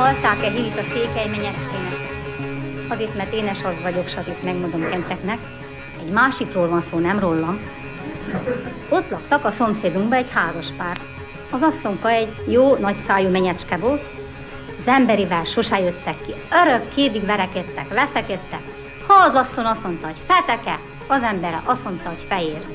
Hallták-e hírt a székely menyecskének? Azért, mert énes az vagyok, s azért megmondom kenteknek. Egy másikról van szó, nem rólam. Ott laktak a szomszédunkban egy házaspár. Az asszonka egy jó, nagyszájú menyecske volt. Az emberivel sose jöttek ki. Örökkédig verekedtek, veszekedtek. Ha az asszony azt mondta, hogy feteke, az embere azt mondta, hogy fehér.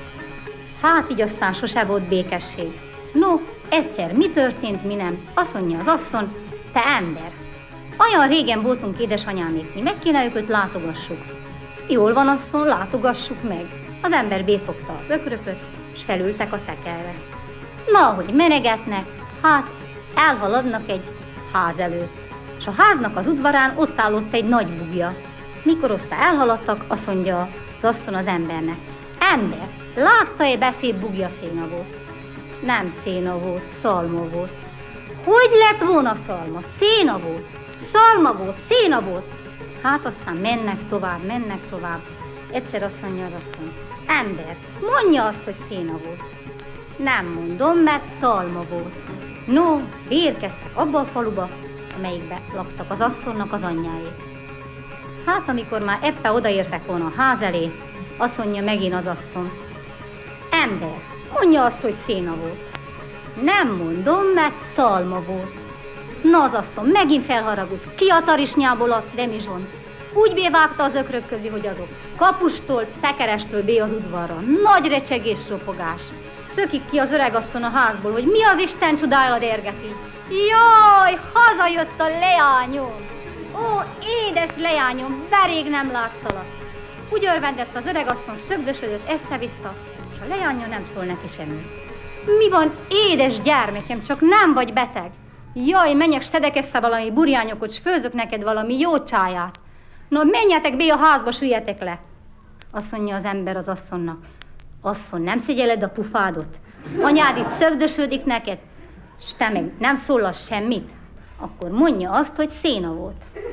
Hát így aztán sose volt békesség. No, egyszer mi történt, mi nem? Azt mondja az asszony, te ember. Olyan régen voltunk édesanyámék, mi meg kéne őket látogassuk. Jól van, asszony, látogassuk meg. Az ember béfogta az ökrököt, s felültek a szekerre. Na, ahogy menegetnek, hát elhaladnak egy ház előtt. És a háznak az udvarán ott állott egy nagy bugja. Mikor azt elhaladtak, azt mondja az asszony az embernek. Ember, látta-e beszéd bugja széna volt? Nem széna volt, szalma volt. Hogy lett volna szalma? Széna volt. Szalma volt, széna volt. Hát aztán mennek tovább. Egyszer azt mondja az asszony. Ember, mondja azt, hogy széna volt. Nem mondom, mert szalma volt. No, beérkeztek abba a faluba, amelyikbe laktak az asszonynak az anyjáé. Hát amikor már éppen odaértek volna a ház elé, azt mondja megint az asszony. Ember, mondja azt, hogy széna volt. Nem mondom, mert szalma volt. Na az asszony megint felharagult, ki a tarisnyából a demizsont. Úgy bévágta az ökrök közé, hogy azok kapustól, szekerestől bé az udvarra. Nagy recsegés, ropogás. Szökik ki az öregasszony a házból, hogy mi az Isten csodája dergeti. Jaj, hazajött a leányom! Ó, édes leányom, berég nem láttalak. Úgy örvendett az öregasszony, szögdösödött össze-vissza, és a leánya nem szól neki semmi. Mi van, édes gyermekem, csak nem vagy beteg? Jaj, menjek, szedek össze valami burjányokot, s főzök neked valami jó csáját. No, menjetek be a házba, süljetek le. Azt mondja az ember az asszonynak. Asszony, nem szégyelled a pufádot? Anyád itt szögdösödik neked, s te meg nem szólasz semmit? Akkor mondja azt, hogy széna volt.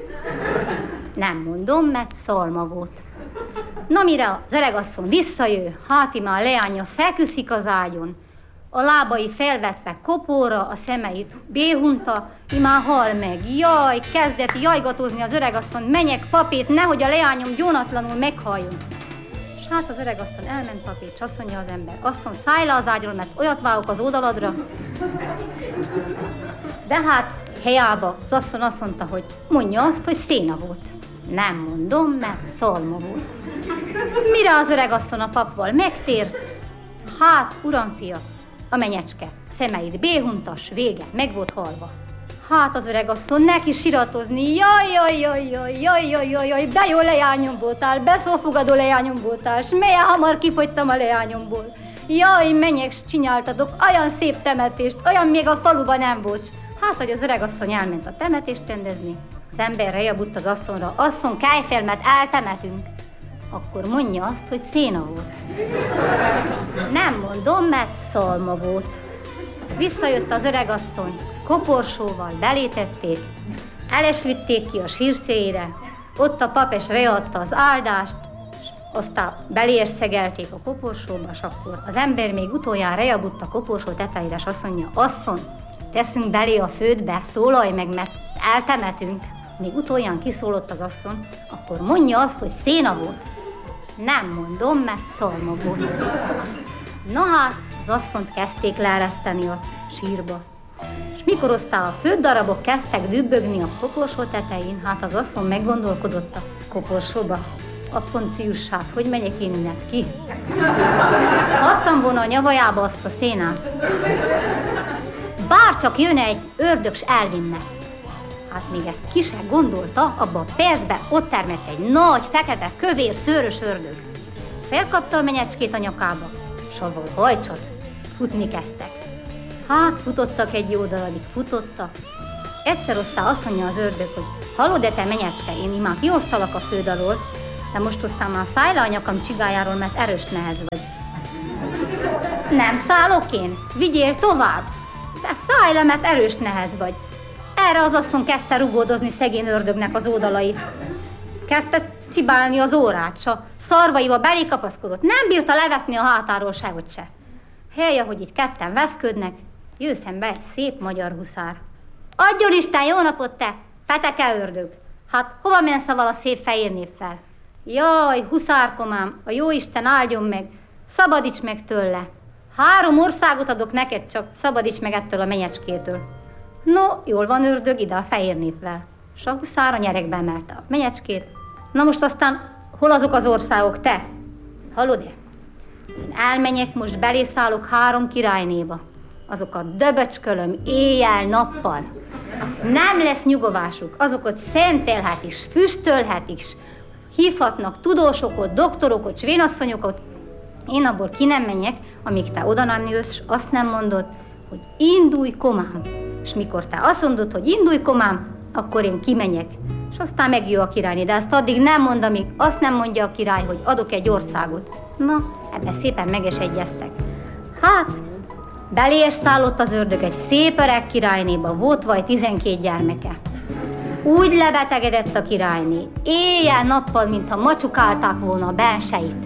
Nem mondom, mert szalma volt. Na mire az öregasszony visszajő, hát ima a leánya feküszik az ágyon, a lábai felvetve kopóra, a szemeit béhunta, imá hal meg. Jaj, kezdett jajgatózni az öregasszony, menjek papét, nehogy a leányom gyónatlanul meghalljon. És hát az öregasszony elment papét, és azt mondja az ember, asszony, szállj le az ágyról, mert olyat vágok az oldaladra. De hát helyába az asszony azt mondta, hogy mondja azt, hogy széna volt. Nem mondom, mert szalma volt. Mire az öregasszony a papval megtért? Hát, uramfia, a menyecske szemeit béhuntas, vége, meg volt halva. Hát az öregasszony neki siratozni, jaj, de jó leányom voltál, beszófogadó leányom voltál, s melyen hamar kifogytam a leányomból. Jaj, menjek, s csináltatok olyan szép temetést, olyan még a faluban nem volt. Hát, hogy az öregasszony elment a temetést rendezni, az ember rejabudt az asszonyra, asszony, kelj fel, mert eltemetünk. Akkor mondja azt, hogy széna volt. Nem mondom, mert szalma volt. Visszajött az öregasszony, koporsóval belétették, elesvitték ki a sírszéjére, ott a pap és readta az áldást, és aztán belérszegelték a koporsóba, és akkor az ember még utoljára reagudt a koporsó tetejére, és azt mondja, asszony, teszünk belé a földbe, szólalj meg, mert eltemetünk. Még utolján kiszólott az asszony, akkor mondja azt, hogy széna volt. Nem mondom, mert szalma volt. Na hát, az asszonyt kezdték leereszteni a sírba. És mikor aztán a földdarabok kezdtek dübbögni a koporsó tetején, hát az asszony meggondolkodott a koporsóba. A ponciussát, hogy megyek én innen ki? Adtam volna a nyavajába azt a szénát. Bárcsak jön egy ördög, s elvinne. Hát még ezt ki se gondolta, abba a percben ott termett egy nagy, fekete, kövér, szőrös ördög. Felkapta a menyecskét a nyakába, s avval hajcsot, futni kezdtek. Hát futottak egy jó darabig, futottak. Egyszer aztán azt mondja az ördög, hogy hallod, de te menyecske, én imán kihoztalak a föld alól, de most aztán már szállj le a nyakam csigájáról, mert erős nehez vagy. Nem szállok én, vigyél tovább. De szállj le, mert erős nehez vagy. Erre az asszony kezdte rugódozni szegény ördögnek az oldalait. Kezdte cibálni az órát, s a szarvaival belé kapaszkodott. Nem bírta levetni a hátáról sehogy se. Helye, hogy itt ketten veszködnek, jő szembe egy szép magyar huszár. Adjon Isten, jó napot te, peteke ördög! Hát hova mensz avval a szép fehér néppel? Jaj, huszárkomám, a jóisten áldjon meg, szabadíts meg tőle. 3 országot adok neked, csak szabadíts meg ettől a menyecskétől. No, jól van ördög, ide a fehér néppel. S a huszár a nyerekbe emelte a menyecskét. Na most aztán, hol azok az országok, te? Hallod-e? Én elmenjek, most belészállok 3 királynéba. Azokat döböcskölöm éjjel-nappal. Nem lesz nyugovásuk, azokat szentelhet is, füstölhet is. Hívhatnak tudósokat, doktorokat, s vénasszonyokat. Én abból ki nem menjek, amíg te oda nem jössz, azt nem mondod, hogy indulj, komám. És mikor te azt mondod, hogy indulj, komám, akkor én kimenjek. És aztán megjön a királyné, de ezt addig nem mond, amíg azt nem mondja a király, hogy adok egy országot. Na, ebben szépen meg is egyeztek. Hát, belé is szállott az ördög egy szép öreg királynéba, volt vaj 12 gyermeke. Úgy lebetegedett a királyné, éjjel-nappal, mintha macsukálták volna a benseit.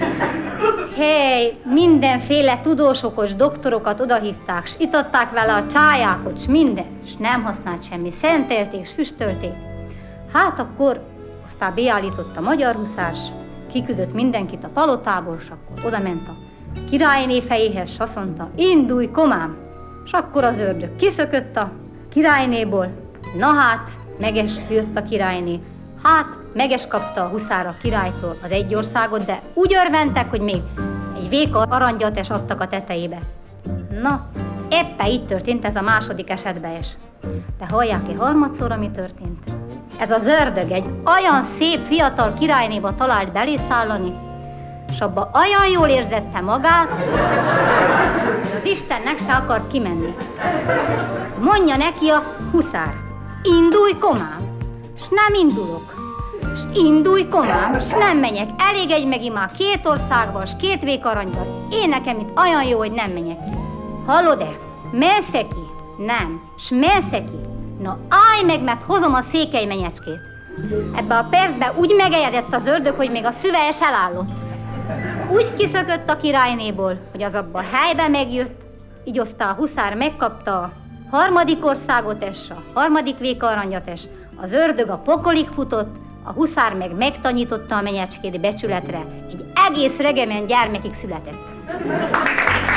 Hey, mindenféle tudósokos doktorokat odahívták, s itatták vele a csájákat, s minden, s nem használt semmi, szentelték, s füstölték. Hát akkor aztán beállított a magyar huszás, kiküldött mindenkit a palotából, s akkor odament a királyné fejéhez, s azt mondta, indulj, komám! S akkor az ördög kiszökött a királynéból, na hát, meges jött a királyné, hát, meges kapta a huszár a királytól az egy országot, de úgy örventek, hogy még egy véka arangyat is adtak a tetejébe. Na, éppen így történt ez a második esetben is. De hallják-e harmadszor, mi történt? Ez az ördög egy olyan szép fiatal királynéba talált belészállani, és abba olyan jól érzette magát, hogy az Istennek se akart kimenni. Mondja neki a huszár, indulj, komám, s nem indulok. S indulj, komám, s nem menjek. Elég egy megint már 2 országban, s 2 vékarangyal. Én nekem itt olyan jó, hogy nem menjek ki. Hallod-e? Mensz-e ki? Nem. S mensz-e ki? Na állj meg, mert hozom a székely menyecskét. Ebbe a percben úgy megejedett az ördög, hogy még a szüve is elállott. Úgy kiszökött a királynéból, hogy az abba a helyben megjött, így aztán a huszár megkapta a 3. országot és a 3. vékarangyat és az ördög a pokolig futott, a huszár meg megtanította a menyecskét becsületre, egy egész regemen gyermekig született.